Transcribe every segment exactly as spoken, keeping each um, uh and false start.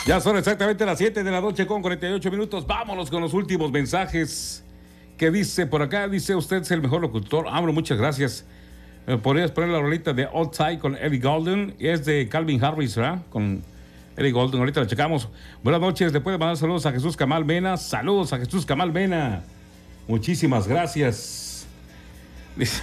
Ya son exactamente las siete de la noche con cuarenta y ocho minutos. Vámonos con los últimos mensajes. ¿Qué dice por acá? Dice, usted es el mejor locutor. Amro, muchas gracias. ¿Me podrías poner la rolita de Outside con Ellie Goulding? Y es de Calvin Harris, ¿verdad? Con Ellie Goulding. Ahorita la checamos. Buenas noches. Le puede mandar saludos a Jesús Camal Mena. Saludos a Jesús Camal Mena. Muchísimas gracias. Dice...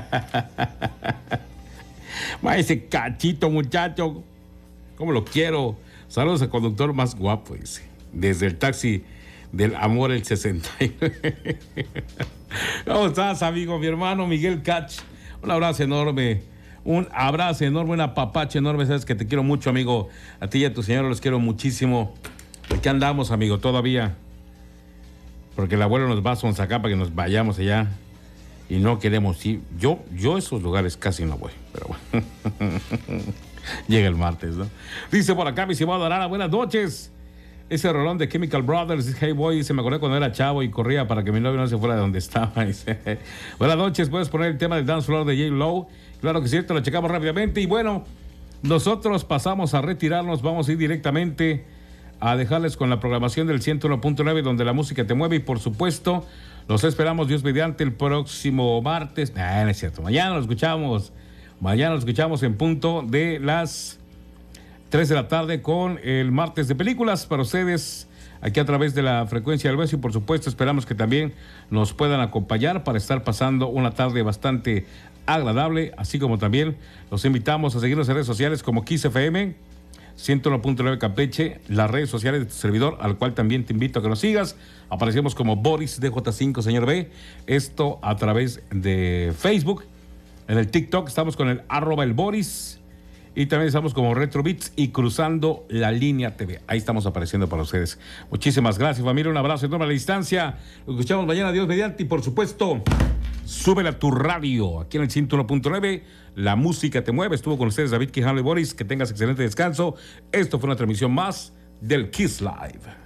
ese cachito, muchacho. ¿Cómo lo quiero? Saludos al conductor más guapo, dice. Desde el taxi del amor el sesenta y nueve. ¿Cómo estás, amigo? Mi hermano Miguel Cach. Un abrazo enorme. Un abrazo enorme, un apapache enorme. Sabes que te quiero mucho, amigo. A ti y a tu señora los quiero muchísimo. Aquí andamos, amigo, todavía. Porque el abuelo nos va a sonsacar para que nos vayamos allá. Y no queremos ir. Yo, yo a esos lugares casi no voy. Pero bueno. Llega el martes, ¿no? Dice por acá, mi estimado Arara, buenas noches. Ese rolón de Chemical Brothers, dice, hey boy, se me acordé cuando era chavo y corría para que mi novio no se fuera de donde estaba. Dice, buenas noches, ¿puedes poner el tema de Dance Floor de J. Lowe? Claro que sí, lo checamos rápidamente. Y bueno, nosotros pasamos a retirarnos, vamos a ir directamente a dejarles con la programación del ciento uno punto nueve, donde la música te mueve. Y por supuesto, los esperamos, Dios mediante, el próximo martes. Ah, no es cierto, mañana lo escuchamos. Mañana lo escuchamos en punto de las tres de la tarde con el martes de películas para ustedes aquí a través de la frecuencia del beso. Y por supuesto esperamos que también nos puedan acompañar para estar pasando una tarde bastante agradable, así como también los invitamos a seguirnos en redes sociales como Kiss F M ciento uno punto nueve Campeche, las redes sociales de tu servidor, al cual también te invito a que nos sigas. Aparecemos como Boris D J cinco, señor B, esto a través de Facebook. En el TikTok estamos con el arroba el Boris. Y también estamos como Retro Beats y Cruzando la Línea T V. Ahí estamos apareciendo para ustedes. Muchísimas gracias, familia. Un abrazo enorme a la distancia. Lo escuchamos mañana, Dios mediante. Y por supuesto, súbela a tu radio. Aquí en el ciento uno punto nueve. La música te mueve. Estuvo con ustedes David Quijano y Boris. Que tengas excelente descanso. Esto fue una transmisión más del Kiss Live.